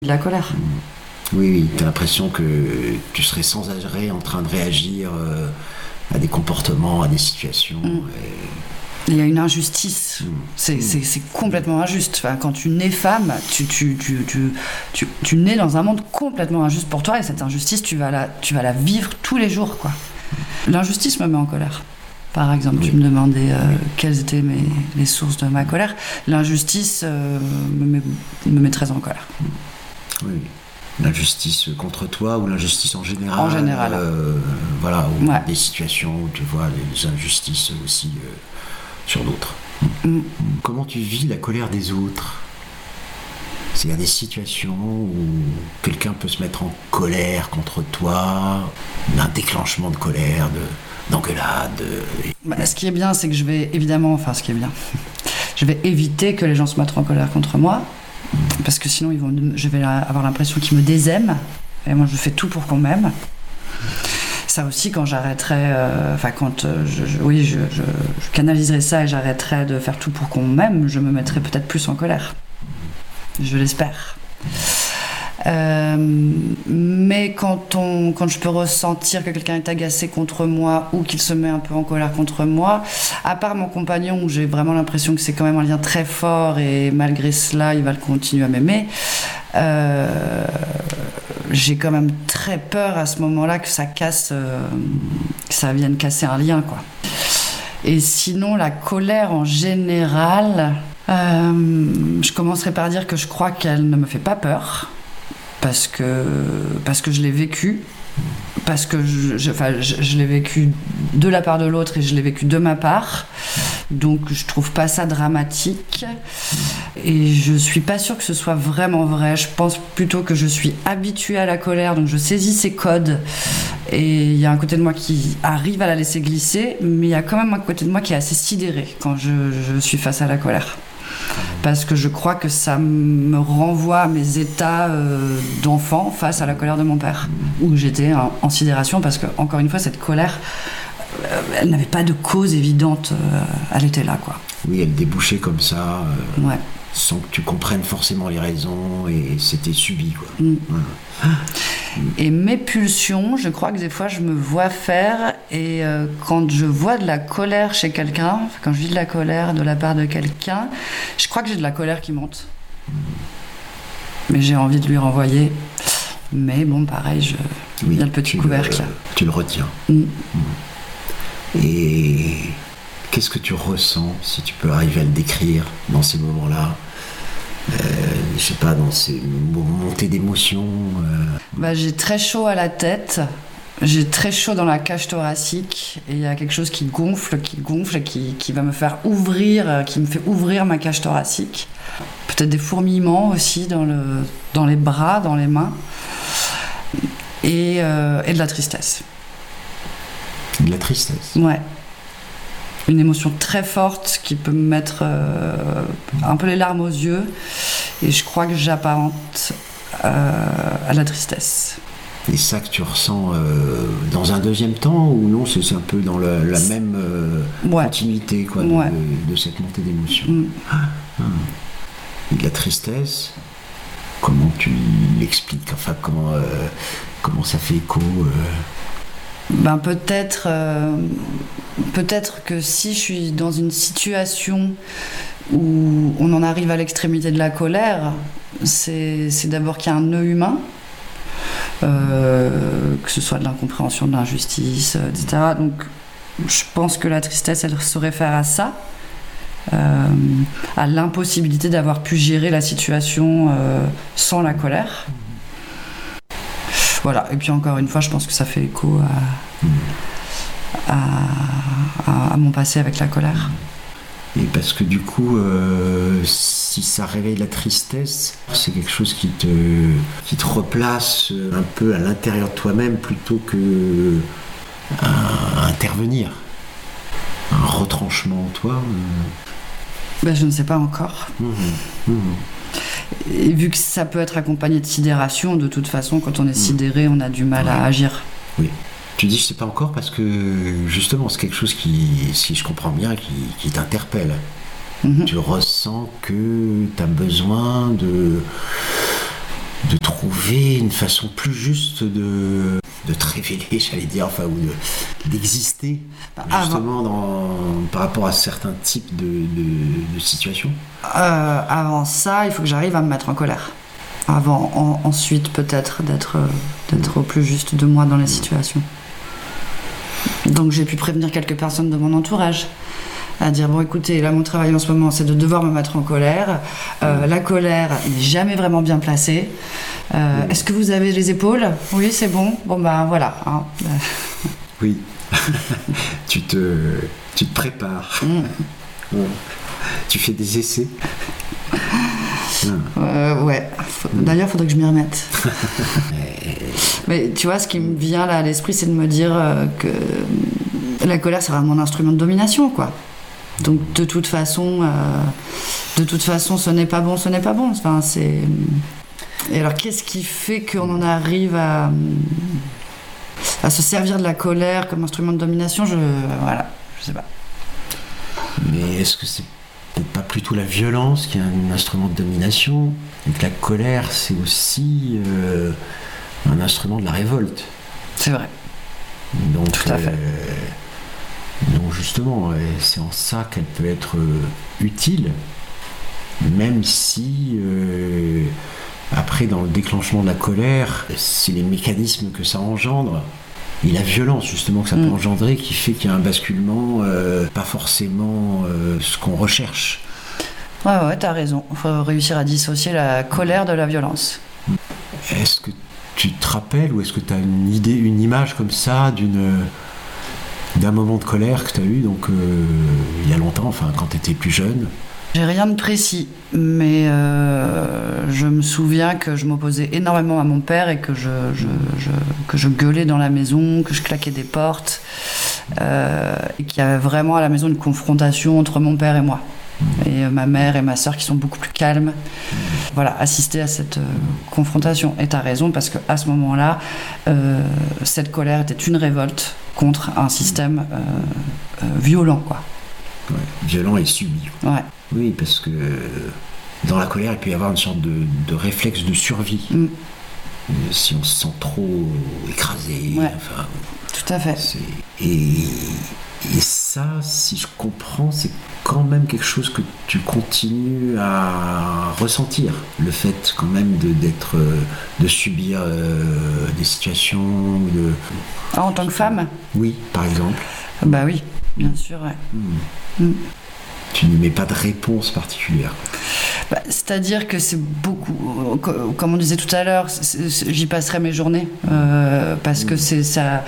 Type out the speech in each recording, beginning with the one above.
de la colère. Oui, oui, t'as l'impression que tu serais sans arrêt en train de réagir à des comportements, à des situations. Il y a une injustice. C'est complètement injuste. Enfin, quand tu nais femme, tu nais dans un monde complètement injuste pour toi, et cette injustice, tu vas la vivre tous les jours, quoi. L'injustice me met en colère. Par exemple, tu me demandais quelles étaient les sources de ma colère. L'injustice me met très en colère. Oui. L'injustice contre toi ou l'injustice en général. En général. Voilà, ou des situations où tu vois les injustices aussi sur d'autres. Comment tu vis la colère des autres ? C'est-à-dire des situations où quelqu'un peut se mettre en colère contre toi, un déclenchement de colère, d'engueulade. Ce qui est bien, c'est que je vais évidemment, je vais éviter que les gens se mettent en colère contre moi, parce que sinon je vais avoir l'impression qu'ils me désaiment, et moi je fais tout pour qu'on m'aime. Ça aussi, quand j'arrêterai, je canaliserai ça et j'arrêterai de faire tout pour qu'on m'aime, je me mettrai peut-être plus en colère. Je l'espère. Mais quand je peux ressentir que quelqu'un est agacé contre moi ou qu'il se met un peu en colère contre moi, à part mon compagnon où j'ai vraiment l'impression que c'est quand même un lien très fort et malgré cela il va continuer à m'aimer, j'ai quand même très peur à ce moment-là que ça vienne casser un lien, quoi. Et sinon, la colère en général, je commencerai par dire que je crois qu'elle ne me fait pas peur. Parce que je l'ai vécu, parce que je l'ai vécu de la part de l'autre et je l'ai vécu de ma part, donc je trouve pas ça dramatique et je suis pas sûre que ce soit vraiment vrai. Je pense plutôt que je suis habituée à la colère, donc je saisis ses codes et il y a un côté de moi qui arrive à la laisser glisser, mais il y a quand même un côté de moi qui est assez sidéré quand je suis face à la colère. Parce que je crois que ça me renvoie à mes états d'enfant face à la colère de mon père, où j'étais en sidération, parce que, encore une fois, cette colère, elle n'avait pas de cause évidente, elle était là, quoi. Oui, elle débouchait comme ça, ouais. Sans que tu comprennes forcément les raisons, et c'était subi, quoi. Et mes pulsions, je crois que des fois je me vois faire, et quand je vois de la colère chez quelqu'un, quand je vis de la colère de la part de quelqu'un, je crois que j'ai de la colère qui monte. Mais j'ai envie de lui renvoyer. Mais bon, pareil, il y a le petit couvercle. Tu le retiens. Et qu'est-ce que tu ressens, si tu peux arriver à le décrire dans ces moments-là? Je sais pas, dans ces montées d'émotions. J'ai très chaud à la tête, j'ai très chaud dans la cage thoracique, et il y a quelque chose qui gonfle et qui va me faire ouvrir, qui me fait ouvrir ma cage thoracique. Peut-être des fourmillements aussi dans les bras, dans les mains, et de la tristesse. De la tristesse? Ouais. Une émotion très forte qui peut me mettre un peu les larmes aux yeux, et je crois que j'apparente à la tristesse. Et ça que tu ressens dans un deuxième temps, ou non, c'est un peu dans la même continuité, quoi, de cette montée d'émotion. Et de la tristesse, comment tu l'expliques? Enfin, comment ça fait écho Peut-être que si je suis dans une situation où on en arrive à l'extrémité de la colère, c'est d'abord qu'il y a un nœud humain, que ce soit de l'incompréhension, de l'injustice, etc. Donc je pense que la tristesse, elle se réfère à ça, à l'impossibilité d'avoir pu gérer la situation sans la colère. Voilà, et puis encore une fois, je pense que ça fait écho à mon passé avec la colère. Et parce que du coup, si ça réveille la tristesse, c'est quelque chose qui te replace un peu à l'intérieur de toi-même plutôt que à intervenir. Un retranchement en toi. Je ne sais pas encore. Et vu que ça peut être accompagné de sidération, de toute façon, quand on est sidéré, on a du mal à agir. Oui. Tu dis je sais pas encore parce que justement c'est quelque chose qui, si je comprends bien, qui t'interpelle. Tu ressens que tu as besoin de trouver une façon plus juste de te révéler, j'allais dire, enfin, ou d'exister, justement, par rapport à certains types de situations? Avant ça, il faut que j'arrive à me mettre en colère. Ensuite, peut-être, d'être au plus juste de moi dans les situations. Donc, j'ai pu prévenir quelques personnes de mon entourage. À dire, bon écoutez, là mon travail en ce moment c'est de devoir me mettre en colère. La colère n'est jamais vraiment bien placée. Est-ce que vous avez les épaules? Oui, c'est bon. Bon ben voilà. Hein. Oui. tu te prépares. Tu fais des essais. Ouais. D'ailleurs, il faudrait que je m'y remette. Mais tu vois, ce qui me vient là à l'esprit, c'est de me dire que la colère, c'est vraiment un instrument de domination, quoi. Donc de toute façon, ce n'est pas bon. Enfin, Et alors, qu'est-ce qui fait qu'on en arrive à se servir de la colère comme instrument de domination? Je sais pas. Mais est-ce que c'est peut-être pas plutôt la violence qui est un instrument de domination, et que la colère, c'est aussi un instrument de la révolte? C'est vrai. Donc, tout à fait. Donc justement, c'est en ça qu'elle peut être utile, même si après, dans le déclenchement de la colère, c'est les mécanismes que ça engendre et la violence justement que ça peut engendrer qui fait qu'il y a un basculement, pas forcément ce qu'on recherche. Ouais, t'as raison. Il faut réussir à dissocier la colère de la violence. Est-ce que tu te rappelles, ou est-ce que tu as une idée, une image comme ça d'un moment de colère que tu as eu il y a longtemps, enfin quand tu étais plus jeune? J'ai rien de précis, mais je me souviens que je m'opposais énormément à mon père et que je gueulais dans la maison, que je claquais des portes, et qu'il y avait vraiment à la maison une confrontation entre mon père et moi. Et ma mère et ma sœur qui sont beaucoup plus calmes. Voilà, assister à cette confrontation. Et t'as raison, parce qu'à ce moment-là, cette colère était une révolte contre un système violent, quoi. Ouais, violent et subi. Ouais. Oui, parce que dans la colère, il peut y avoir une sorte de réflexe de survie. Si on se sent trop écrasé. Ouais. Enfin, tout à fait. Et ça, si je comprends, c'est quand même quelque chose que tu continues à ressentir. Le fait quand même de subir des situations en tant que femme? Oui, par exemple. Bah oui, bien sûr, ouais. Tu n'y mets pas de réponse particulière. C'est-à-dire que c'est beaucoup, comme on disait tout à l'heure, j'y passerai mes journées, parce que c'est ça.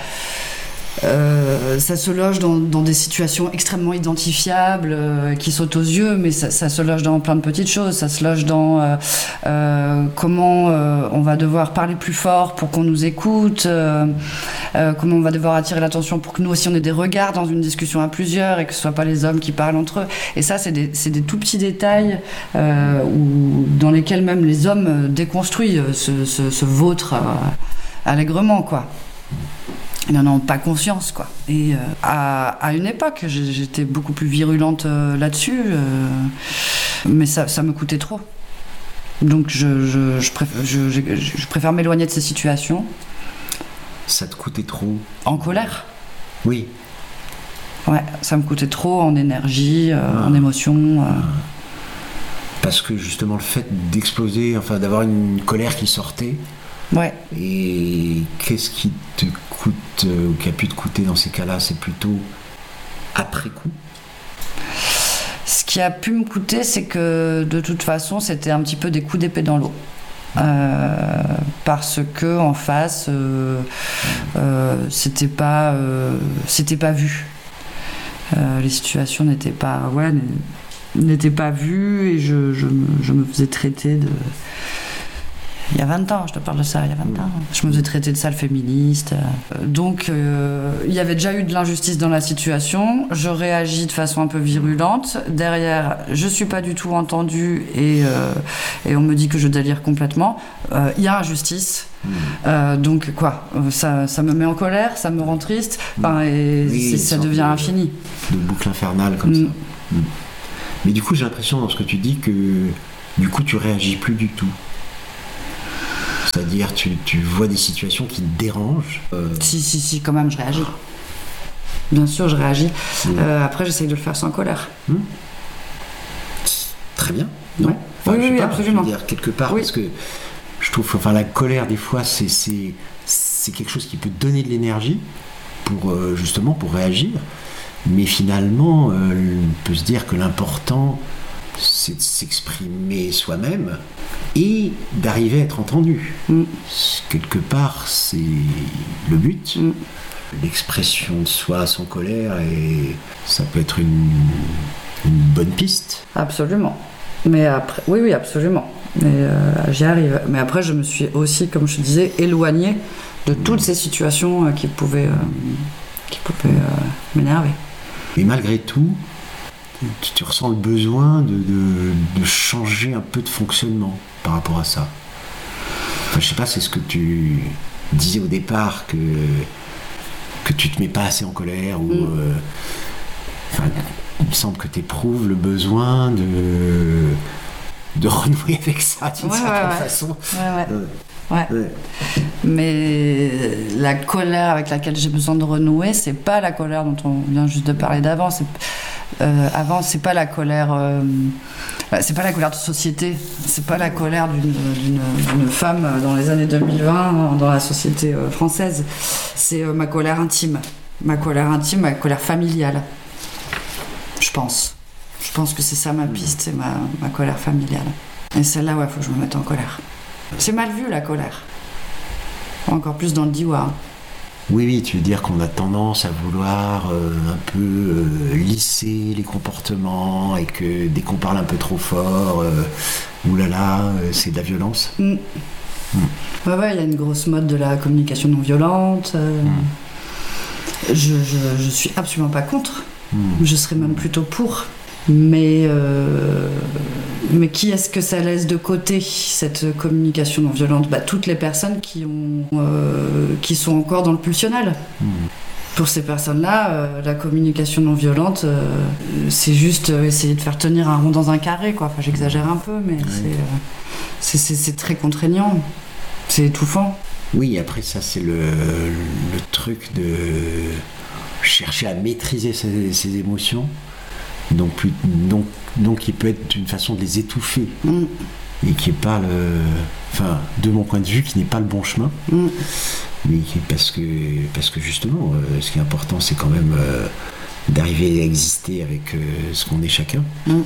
Ça se loge dans des situations extrêmement identifiables qui sautent aux yeux, mais ça se loge dans plein de petites choses. Ça se loge dans comment on va devoir parler plus fort pour qu'on nous écoute, comment on va devoir attirer l'attention pour que nous aussi on ait des regards dans une discussion à plusieurs et que ce soit pas les hommes qui parlent entre eux. Et ça, c'est des tout petits détails dans lesquels même les hommes déconstruisent ce vautre allègrement, quoi. Ils n'en ont pas conscience, quoi. Et à une époque, j'étais beaucoup plus virulente là-dessus, mais ça me coûtait trop. Donc je préfère m'éloigner de ces situations. Ça te coûtait trop? En colère? Oui. Ouais, ça me coûtait trop en énergie, en émotion. Parce que justement le fait d'exploser, enfin d'avoir une colère qui sortait. Ouais. Et qu'est-ce qui te coûte, ou qui a pu te coûter dans ces cas-là? C'est plutôt après coup? Ce qui a pu me coûter, c'est que de toute façon, c'était un petit peu des coups d'épée dans l'eau. Parce que en face, c'était pas vu. Les situations n'étaient pas vues, et je me faisais traiter de... Il y a 20 ans, je te parle de ça, il y a 20 ans. Je me faisais traiter de sale féministe. Donc, il y avait déjà eu de l'injustice dans la situation. Je réagis de façon un peu virulente. Derrière, je suis pas du tout entendue et on me dit que je délire complètement. Il y a injustice. Donc, quoi, ça me met en colère, ça me rend triste. Ça devient infini. De boucle infernale comme ça. Mais du coup, j'ai l'impression dans ce que tu dis que du coup, tu réagis plus du tout. C'est-à-dire, tu vois des situations qui te dérangent. Si, quand même, je réagis. Bien sûr, je réagis. Après, j'essaye de le faire sans colère. Très bien. Non ouais. Enfin, oui, absolument. Je veux dire, quelque part, parce que je trouve, la colère, des fois, c'est quelque chose qui peut donner de l'énergie justement pour réagir. Mais finalement, on peut se dire que l'important, c'est de s'exprimer soi-même et d'arriver à être entendu. Quelque part, c'est le but. L'expression de soi sans colère, et ça peut être une bonne piste. Absolument. Mais après, oui, absolument. Mais j'y arrive. Mais après, je me suis aussi, comme je disais, éloignée de toutes ces situations qui pouvaient m'énerver. Mais malgré tout, tu ressens le besoin de changer un peu de fonctionnement par rapport à ça. Enfin, je sais pas, c'est ce que tu disais au départ, que tu te mets pas assez en colère, ou il me semble que tu éprouves le besoin de renouer avec ça d'une certaine façon. Ouais. Mais la colère avec laquelle j'ai besoin de renouer, c'est pas la colère dont on vient juste de parler d'avant. Avant, c'est pas la colère. C'est pas la colère de société. C'est pas la colère d'une femme dans les années 2020 dans la société française. C'est ma colère intime. Ma colère familiale. Je pense que c'est ça ma piste, c'est ma colère familiale. Et celle-là, faut que je me mette en colère. C'est mal vu, la colère. Encore plus dans le Diois. Oui, tu veux dire qu'on a tendance à vouloir un peu lisser les comportements, et que dès qu'on parle un peu trop fort, c'est de la violence. Ouais, il y a une grosse mode de la communication non violente. Je suis absolument pas contre. Je serais même plutôt pour. Mais qui est-ce que ça laisse de côté, cette communication non violente ? Toutes les personnes qui sont encore dans le pulsionnel. Pour ces personnes-là, la communication non violente, c'est juste essayer de faire tenir un rond dans un carré, quoi. Enfin, j'exagère un peu, mais c'est très contraignant. C'est étouffant. Oui, après ça, c'est le truc de chercher à maîtriser ses émotions. Donc il peut être une façon de les étouffer, et qui n'est pas de mon point de vue, qui n'est pas le bon chemin. Mais parce que justement, ce qui est important, c'est quand même d'arriver à exister avec ce qu'on est chacun.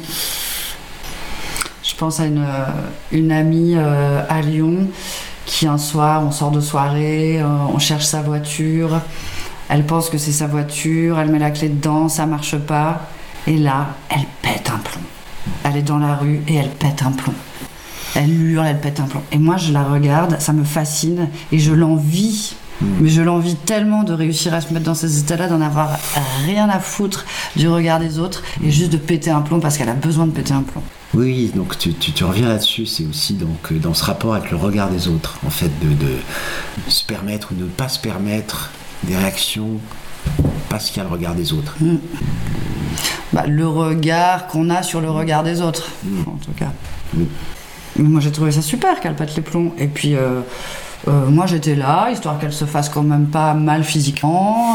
Je pense à une amie à Lyon qui, un soir, on sort de soirée, on cherche sa voiture, elle pense que c'est sa voiture, elle met la clé dedans, ça marche pas. Et là, elle pète un plomb. Elle est dans la rue et elle pète un plomb. Elle hurle, elle pète un plomb. Et moi, je la regarde, ça me fascine et je l'envie. Mais je l'envie tellement de réussir à se mettre dans ces états-là, d'en avoir rien à foutre du regard des autres et juste de péter un plomb parce qu'elle a besoin de péter un plomb. Oui, donc tu reviens là-dessus, c'est aussi donc, dans ce rapport avec le regard des autres, en fait, de se permettre ou de ne pas se permettre des réactions parce qu'il y a le regard des autres. Le regard qu'on a sur le regard des autres, en tout cas. Mais moi, j'ai trouvé ça super qu'elle pète les plombs. Et puis, moi, j'étais là, histoire qu'elle se fasse quand même pas mal physiquement,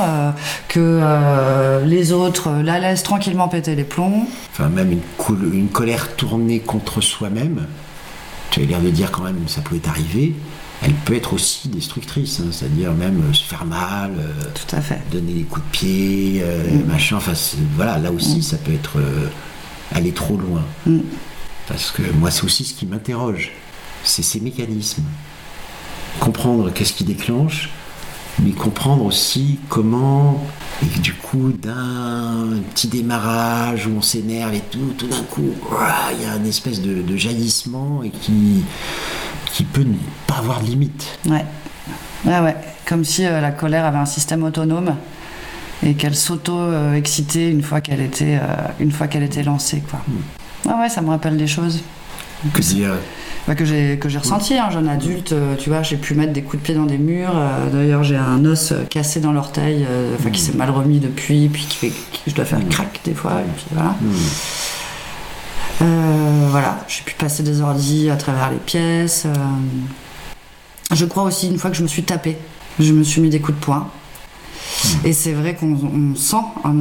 que les autres la laissent tranquillement péter les plombs. Enfin, même une colère tournée contre soi-même, tu as l'air de dire quand même ça pouvait arriver. Elle peut être aussi destructrice, c'est-à-dire même se faire mal, tout à fait. Donner des coups de pied, machin. Enfin, là aussi, ça peut être aller trop loin. Parce que moi, c'est aussi ce qui m'interroge, c'est ces mécanismes. Comprendre qu'est-ce qui déclenche, mais comprendre aussi comment, et du coup, d'un petit démarrage où on s'énerve et tout d'un coup, il y a une espèce de jaillissement et qui peut ne pas avoir de limite. Ouais. Comme si la colère avait un système autonome et qu'elle s'auto-excitait une fois qu'elle était lancée, quoi. Ça me rappelle des choses. Que j'ai ressenti, jeune adulte, tu vois, j'ai pu mettre des coups de pied dans des murs. D'ailleurs, j'ai un os cassé dans l'orteil, qui s'est mal remis depuis, puis je dois faire crack des fois, et puis voilà. J'ai pu passer des ordis à travers les pièces. Je crois aussi une fois que je me suis tapée. Je me suis mis des coups de poing. Et c'est vrai qu'on sent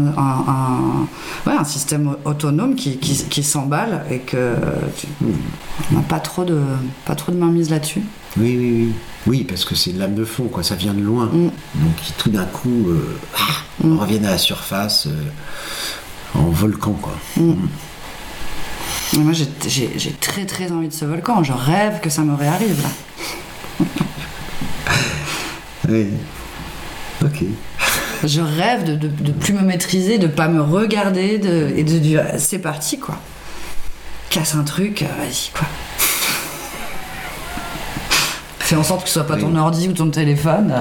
un système autonome qui s'emballe et qu'on n'a pas trop de mainmise là-dessus. Oui, parce que c'est de l'âme de fond, quoi. Ça vient de loin. Donc qui tout d'un coup reviennent à la surface en volcan, quoi. Et moi j'ai très très envie de ce volcan. Je rêve que ça me réarrive là. Oui. Ok. Je rêve de plus me maîtriser, de pas me regarder et de dire c'est parti quoi. Casse un truc, vas-y quoi. Fais en sorte que ce soit pas ton ordi ou ton téléphone.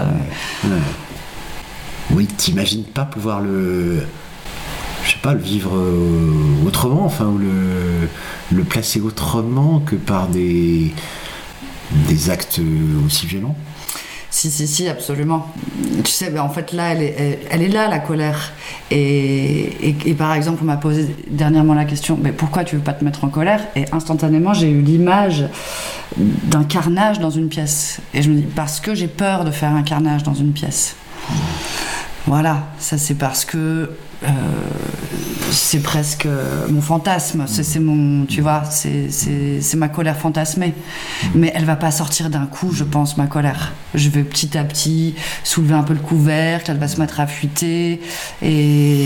Oui, t'imagines pas pouvoir le vivre autrement, enfin, ou le placer autrement que par des actes aussi violents. Si, absolument. Tu sais, en fait, là, elle est là, la colère. Et par exemple, on m'a posé dernièrement la question, mais pourquoi tu veux pas te mettre en colère ? Et instantanément, j'ai eu l'image d'un carnage dans une pièce. Et je me dis, parce que j'ai peur de faire un carnage dans une pièce. Voilà, ça c'est parce que c'est presque mon fantasme, c'est mon, tu vois, c'est ma colère fantasmée. Mais elle va pas sortir d'un coup, je pense, ma colère. Je vais petit à petit soulever un peu le couvercle, elle va se mettre à fuiter, et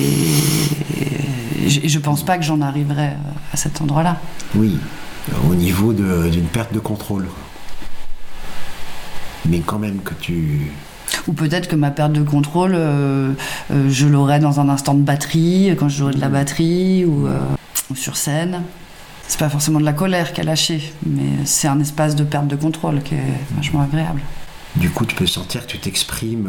je pense pas que j'en arriverai à cet endroit-là. Oui, au niveau d'une perte de contrôle. Mais quand même que tu... Ou peut-être que ma perte de contrôle, je l'aurai dans un instant de batterie, quand je jouerai de la batterie ou sur scène. C'est pas forcément de la colère qui a lâché, mais c'est un espace de perte de contrôle qui est vachement agréable. Du coup, tu peux sentir que tu t'exprimes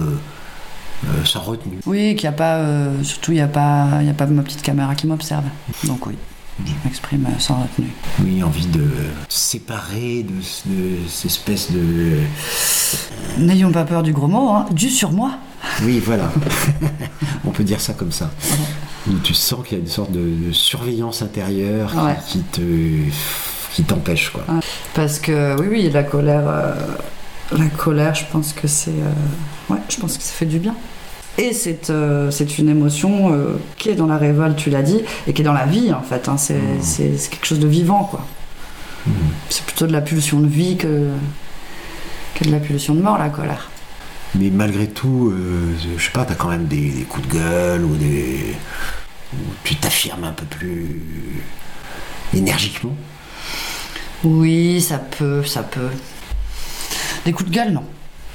sans retenue. Oui, qu'il n'y a pas, surtout il n'y a pas ma petite caméra qui m'observe. Donc oui. Je m'exprime sans retenue. Oui, envie de séparer de cette espèce de... N'ayons pas peur du gros mot, hein, du surmoi. Oui, voilà. On peut dire ça comme ça. Où tu sens qu'il y a une sorte de surveillance intérieure qui t'empêche, quoi. Parce que oui, la colère, je pense que c'est... je pense que ça fait du bien. Et c'est une émotion qui est dans la révolte, tu l'as dit, et qui est dans la vie, en fait. Hein. C'est quelque chose de vivant, quoi. C'est plutôt de la pulsion de vie que de la pulsion de mort, la colère. Mais malgré tout, je sais pas, t'as quand même des coups de gueule où tu t'affirmes un peu plus énergiquement. Oui, ça peut. Des coups de gueule, non.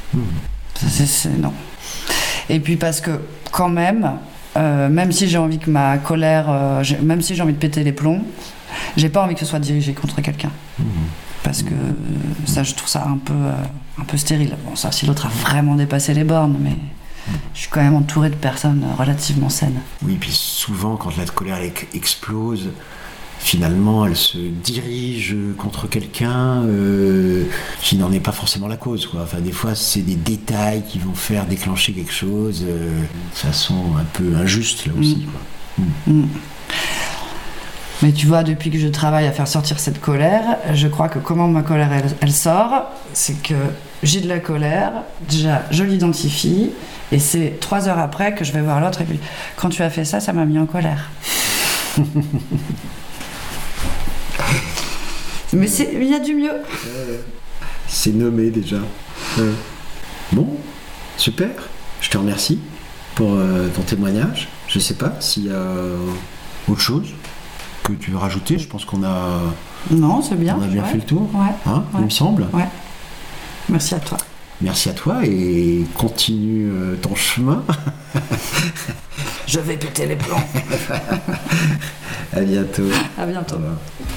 Non. Et puis parce que quand même, même si j'ai envie que ma colère, même si j'ai envie de péter les plombs, j'ai pas envie que ce soit dirigé contre quelqu'un. Parce que ça, je trouve ça un peu stérile. Bon, ça, si l'autre a vraiment dépassé les bornes, mais je suis quand même entourée de personnes relativement saines. Oui, puis souvent, quand la colère explose, finalement, elle se dirige contre quelqu'un qui n'en est pas forcément la cause, quoi. Enfin, des fois, c'est des détails qui vont faire déclencher quelque chose de façon un peu injuste, là aussi, quoi. Mais tu vois, depuis que je travaille à faire sortir cette colère, je crois que comment ma colère, elle sort, c'est que j'ai de la colère, déjà, je l'identifie, et c'est 3 heures après que je vais voir l'autre et puis, quand tu as fait ça, ça m'a mis en colère. Mais il y a du mieux. C'est nommé déjà. Bon, super. Je te remercie pour ton témoignage. Je sais pas s'il y a autre chose que tu veux rajouter. Je pense qu'on a... Non, c'est bien. On a bien fait le tour. Ouais. Il me semble. Ouais. Merci à toi. Merci à toi et continue ton chemin. Je vais péter les plombs. À bientôt. À bientôt. Au revoir.